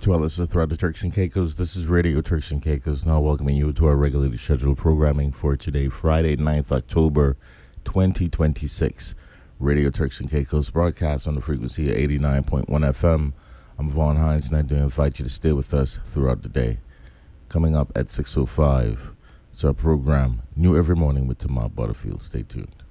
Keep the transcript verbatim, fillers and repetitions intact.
to our listeners throughout the Turks and Caicos. This is Radio Turks and Caicos, now welcoming you to our regularly scheduled programming for today, Friday, ninth October, twenty twenty-six. Radio Turks and Caicos broadcast on the frequency of eighty-nine point one F M. I'm Vaughn Hines, and I do invite you to stay with us throughout the day. Coming up at six oh five, it's our program, New Every Morning with Tamar Butterfield. Stay tuned.